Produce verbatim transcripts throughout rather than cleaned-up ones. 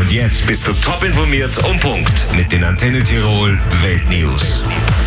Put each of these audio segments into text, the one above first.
Und jetzt bist du top informiert und Punkt mit den Antenne Tirol Weltnews.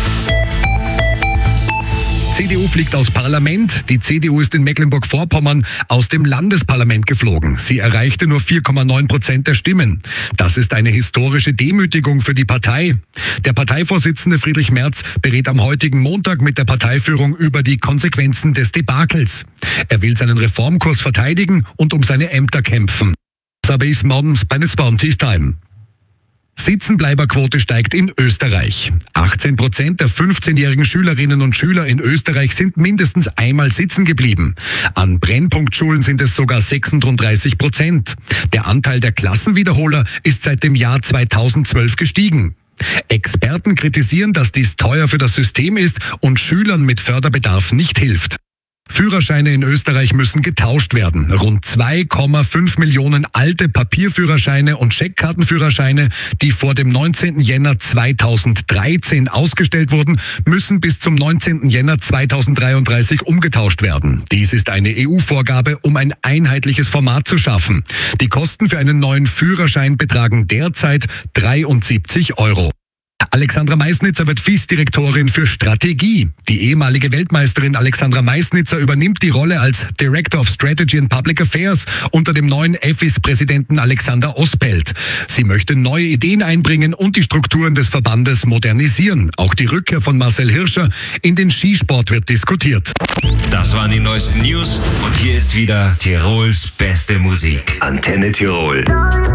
C D U fliegt aus Parlament. Die C D U ist in Mecklenburg-Vorpommern aus dem Landesparlament geflogen. Sie erreichte nur vier Komma neun Prozent der Stimmen. Das ist eine historische Demütigung für die Partei. Der Parteivorsitzende Friedrich Merz berät am heutigen Montag mit der Parteiführung über die Konsequenzen des Debakels. Er will seinen Reformkurs verteidigen und um seine Ämter kämpfen. Das habe ich morgens bei Spontis Time. Sitzenbleiberquote steigt in Österreich. achtzehn Prozent der fünfzehnjährigen Schülerinnen und Schüler in Österreich sind mindestens einmal sitzen geblieben. An Brennpunktschulen sind es sogar sechsunddreißig Prozent. Der Anteil der Klassenwiederholer ist seit dem Jahr zweitausendzwölf gestiegen. Experten kritisieren, dass dies teuer für das System ist und Schülern mit Förderbedarf nicht hilft. Führerscheine in Österreich müssen getauscht werden. Rund zwei Komma fünf Millionen alte Papierführerscheine und Scheckkartenführerscheine, die vor dem neunzehnten Jänner zweitausenddreizehn ausgestellt wurden, müssen bis zum neunzehnten Jänner zweitausenddreiunddreißig umgetauscht werden. Dies ist eine E U-Vorgabe, um ein einheitliches Format zu schaffen. Die Kosten für einen neuen Führerschein betragen derzeit dreiundsiebzig Euro. Alexandra Meisnitzer wird F I S-Direktorin für Strategie. Die ehemalige Weltmeisterin Alexandra Meisnitzer übernimmt die Rolle als Director of Strategy and Public Affairs unter dem neuen F I S-Präsidenten Alexander Ospelt. Sie möchte neue Ideen einbringen und die Strukturen des Verbandes modernisieren. Auch die Rückkehr von Marcel Hirscher in den Skisport wird diskutiert. Das waren die neuesten News und hier ist wieder Tirols beste Musik. Antenne Tirol.